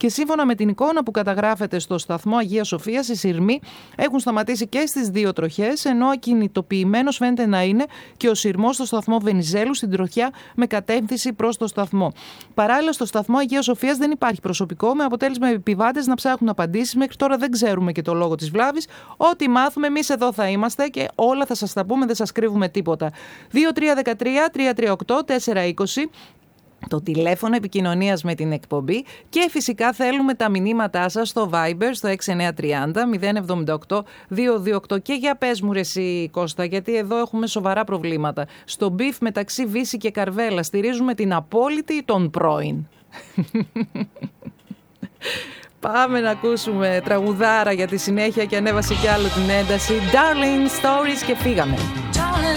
Και σύμφωνα με την εικόνα που καταγράφεται στο σταθμό Αγίας Σοφίας, οι σειρμοί έχουν σταματήσει και στις δύο τροχές, ενώ ακινητοποιημένος φαίνεται να είναι και ο σειρμός στο σταθμό Βενιζέλου, στην τροχιά με κατεύθυνση προς το σταθμό. Παράλληλα, στο σταθμό Αγίας Σοφίας δεν υπάρχει προσωπικό, με αποτέλεσμα οι επιβάτες να ψάχνουν απαντήσεις. Μέχρι τώρα δεν ξέρουμε και το λόγο της βλάβης. Ό,τι μάθουμε, εμείς εδώ θα είμαστε και όλα θα σας τα πούμε, δεν σας κρύβουμε τίποτα. 2313-338-420. Το τηλέφωνο επικοινωνίας με την εκπομπή και φυσικά θέλουμε τα μηνύματά σας στο Viber στο 6930-078-228. Και για πες μου ρε εσύ Κώστα, γιατί εδώ έχουμε σοβαρά προβλήματα. Στο μπιφ μεταξύ Βύση και Καρβέλα στηρίζουμε την απόλυτη ή τον πρώην? Πάμε να ακούσουμε τραγουδάρα για τη συνέχεια και ανέβασε κι άλλο την ένταση. Darling Stories και φύγαμε.